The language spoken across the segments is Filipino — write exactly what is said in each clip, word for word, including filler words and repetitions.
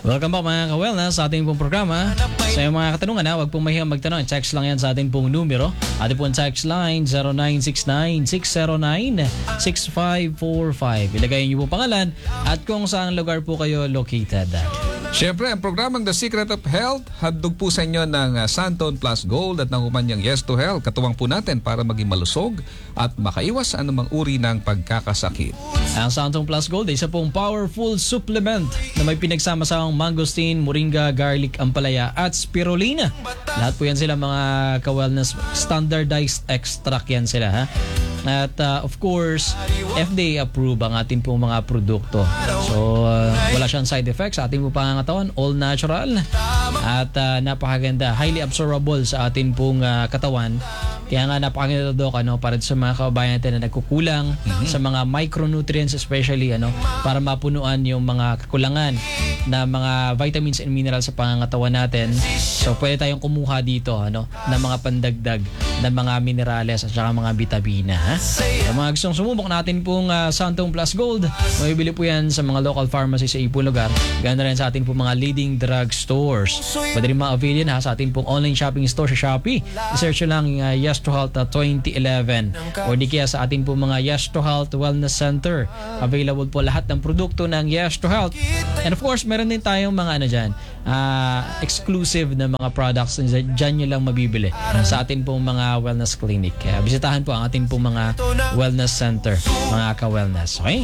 Welcome back mga ka-wellness sa ating pong programa. Sa iyong mga katanungan ha, huwag pong mahihang magtanong. Text lang yan sa ating pong numero. Ating pong text line zero nine six nine, six zero nine, six five four five. Ilagay niyo pong pangalan at kung saan lugar po kayo located. Siyempre, ang programang The Secret of Health, handog po sa inyo ng uh, Santon Plus Gold at ng umanyang Yes to Health. Katuwang po natin para maging malusog at makaiwas anumang uri ng pagkakasakit. Ang Santon Plus Gold ay isa pong powerful supplement na may pinagsama-samang mangosteen, moringa, garlic, ampalaya at spirulina. Lahat po yan sila mga ka-wellness, standardized extract yan sila ha. At uh, of course, F D A approved ang ating pong mga produkto. So uh, wala siyang side effects sa ating pong pangangatawan, all natural at uh, napakaganda, highly absorbable sa ating pong uh, katawan. Kaya nga napakaganda Dok, ano, para sa mga kababayan natin na nagkukulang mm-hmm. sa mga micronutrients especially ano, para mapunuan yung mga kakulangan na mga vitamins and minerals sa pangangatawan natin. So pwede tayong kumuha dito ano, ng mga pandagdag ng mga minerales at saka mga vitamina. Ha? Sa mga gustong sumubok natin pong uh, Santon Plus Gold, mabibili po yan sa mga local pharmacy sa ipong lugar. Ganoon rin sa ating pong mga leading drug stores. Pwede rin ma-avail yan ha, sa ating pong online shopping store sa Shopee. I-search lang yung uh, Yes to Health uh, twenty eleven o di kaya sa ating pong mga Yes to Health Wellness Center. Available po lahat ng produkto ng Yes to Health. And of course, meron din tayong mga ano dyan, uh, exclusive na mga products na dyan nyo lang mabibili sa ating pong mga wellness clinic. Kaya bisitahan po ang ating pong mga wellness center, mga ka-wellness. Okay?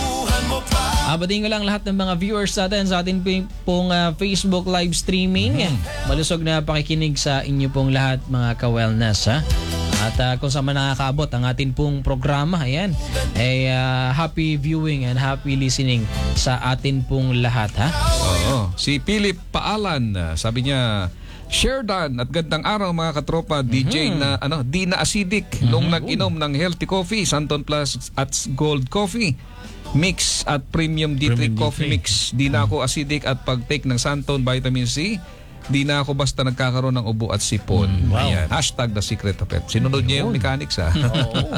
Abating ko lang lahat ng mga viewers natin sa ating pong uh, Facebook live streaming. Mm-hmm. Malusog na pakikinig sa inyo pong lahat mga ka-wellness. Ha? At uh, kung saan man nakakaabot ang ating pong programa, ayan, ay uh, happy viewing and happy listening sa atin pong lahat. Ha? Oo. Si Philip Paalan, sabi niya, share dan at gandang araw mga katropa. Mm-hmm. D J na ano, di na acidic mm-hmm. nung nag-inom ng healthy coffee, Santon Plus at Gold Coffee Mix at Premium D three Coffee Mix. Di na ako acidic at pag-take ng Santon Vitamin C. Di na ako basta nagkakaroon ng ubo at sipon. Mm, wow. Ayan. Hashtag The Secret of Health. Sinunod niya yung mechanics ha. Oo.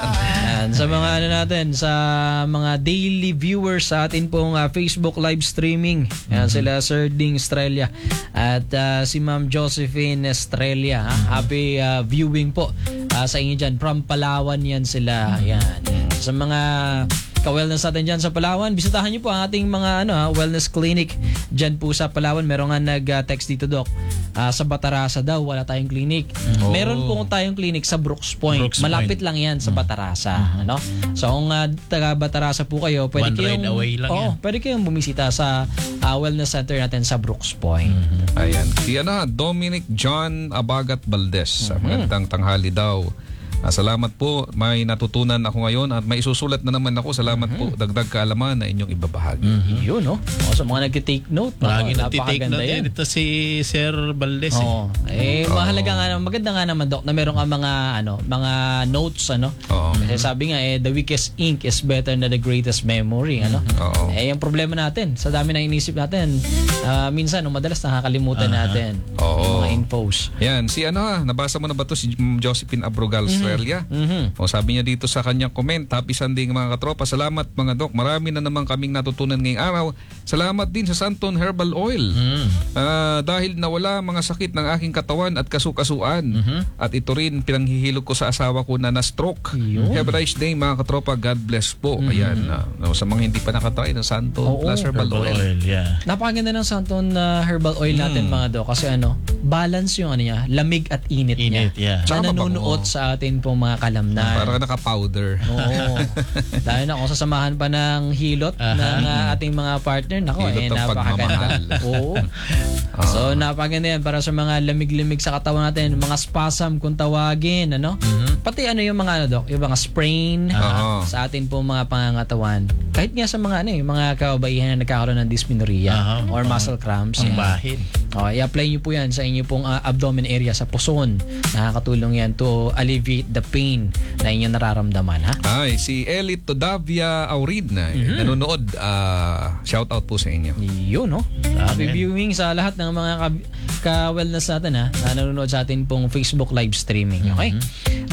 And sa mga ano natin, sa mga daily viewers sa atin pong uh, Facebook live streaming. Ayan, mm-hmm. sila Sir Ding Estrella at uh, si Ma'am Josephine Estrella. Ha? Happy uh, viewing po uh, sa inyo dyan. From Palawan yan sila. Ayan. Sa mga ka-wellness natin dyan sa Palawan, bisitahan niyo po ang ating mga ano, ha, wellness clinic dyan po sa Palawan. Meron nga nag-text dito Dok, uh, sa Batarasa daw wala tayong clinic. Oh. Meron po tayong clinic sa Brooks Point. Brooks Malapit Point. Lang yan sa Batarasa. Mm-hmm. Ano? So kung uh, taga Batarasa po kayo, pwede One kayong, away lang oh, yan. Pwede kayong bumisita sa uh, wellness center natin sa Brooks Point. Mm-hmm. Ayan. Si ano, Dominic John Abagat Valdez. Mm-hmm. Magandang tanghali daw. Ah, salamat po. May natutunan ako ngayon at may isusulat na naman ako. Salamat mm-hmm. po. Dagdag kaalaman na inyong ibabahagi. Mm-hmm. Yun, no? O, sa mga nag-take note. Lagi no? nag-take note yan. Ito si Sir Valdez. Oh. Eh, eh oh. mahalaga nga naman. Maganda nga naman, Dok, na meron ka mga, ano, mga notes, ano? Oh. Kasi sabi nga, eh, the weakest ink is better than the greatest memory, ano? Oh. Eh, yung problema natin, sa dami na inisip natin, uh, minsan, no, madalas nakakalimutan uh-huh. natin. Oh. Mga infos. Yan. Si ano ha, nabasa mo na ba to si Josephine Abrogal, mm-hmm. Mm-hmm. O sabi niya dito sa kanyang comment, happy Sunday mga katropa. Salamat mga Dok. Marami na naman kaming natutunan ngayong araw. Salamat din sa Santon Herbal Oil. Mm. Uh, dahil nawala mga sakit ng aking katawan at kasukasuan. Mm-hmm. At ito rin pinanghihilog ko sa asawa ko na na-stroke. Yun. Have a nice day mga katropa. God bless po. Mm-hmm. Ayan. Uh, sa mga hindi pa nakatry ng Santon Plus Herbal, Herbal Oil. Oil yeah. Napakaganda ng Santon uh, Herbal Oil natin mm. mga Dok. Kasi ano, balance yung ano niya, lamig at init, init niya. Yeah. Na nanunuot sa atin pong mga kalamnan. Parang naka-powder. Oo. Dahil na kung sasamahan pa ng hilot uh-huh. ng uh, ating mga partner, nako eh, napakaganda. Oo. Uh-huh. So, napakaganda yan para sa mga lamig-lamig sa katawan natin, mga spasm kung tawagin, ano? Uh-huh. Pati ano yung mga ano, Dok, yung mga sprain uh-huh. sa atin po mga pangangatawan. Kahit nga sa mga ano, yung mga kababaihan na nagkakaroon ng dysmenorrhea uh-huh. or muscle cramps. Ang bahid. Oh, i-apply niyo po yan sa inyo pong uh, abdomen area sa puson. Nakakatulong yan to alleviate the pain na inyong nararamdaman, ha? Ay, si Elit Todavia Aurid na mm-hmm. nanonood. Uh, shout out po sa inyo. Yun, no? Happy viewing sa lahat ng mga ka- ka-wellness natin, ha? Na nanonood sa atin pong Facebook live streaming. Okay? Mm-hmm.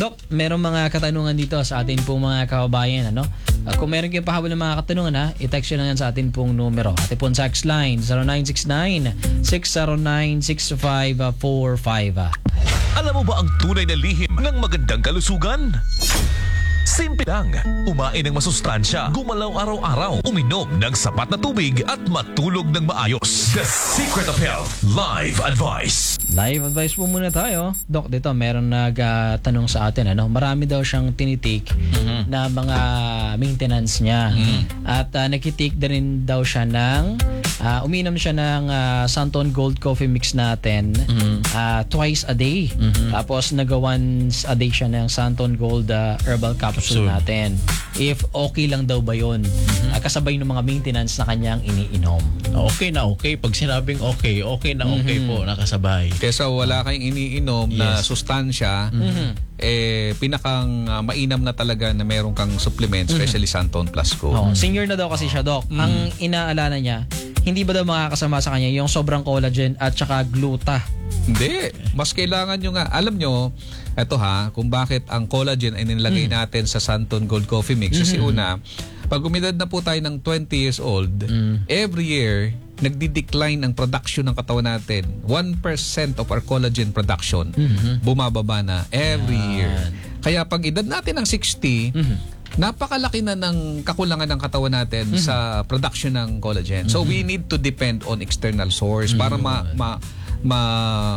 Dok, merong mga katanungan dito sa atin pong mga kababayan. Ano? Uh, kung meron kayong pahabol ng mga katanungan, ha, i-text nyo lang yan sa atin pong numero. Ating pong text line zero nine six nine, six zero nine, six five four five. Alam mo ba ang tunay na lihim ng magandang kalusugan? Simple lang. Umain ng masustansya, gumalaw araw-araw, uminom ng sapat na tubig at matulog ng maayos. The Secret of Health Live Advice. Live advice po muna tayo. Dok, dito meron nagtanong uh, sa atin. Ano? Marami daw siyang tinitake mm-hmm. na mga maintenance niya. Mm-hmm. At uh, nakitake din rin daw siya ng, uh, uminom siya ng uh, Santon Gold Coffee Mix natin mm-hmm. uh, twice a day. Mm-hmm. Tapos nag once a day siya ng Santon Gold uh, Herbal Capsule so, natin. If okay lang daw ba yun? Mm-hmm. Uh, kasabay ng mga maintenance na kanyang iniinom. Okay na okay. Pag sinabing okay, okay na okay mm-hmm. po, nakasabay. Kesa wala kayong iniinom yes. na sustansya, mm-hmm. eh pinakang uh, mainam na talaga na meron kang supplement, mm-hmm. especially Santon Plus Gold. Oh, senior na daw kasi siya, Doc. Mm-hmm. Ang inaalala niya, hindi ba daw makakasama sa kanya yung sobrang collagen at saka gluta? Hindi. Mas kailangan nyo nga. Alam nyo, eto ha, kung bakit ang collagen ay nilagay mm. natin sa Santon Gold Coffee Mix. Kasi mm-hmm. una, pag umidad na po tayo ng twenty years old, mm. every year, nagdi-decline ang production ng katawan natin. one percent of our collagen production, mm-hmm. bumababa na every Yan. year. Kaya pag edad natin ng sixty, mm-hmm. napakalaki na ng kakulangan ng katawan natin mm-hmm. sa production ng collagen. Mm-hmm. So we need to depend on external source mm-hmm. para ma, ma, ma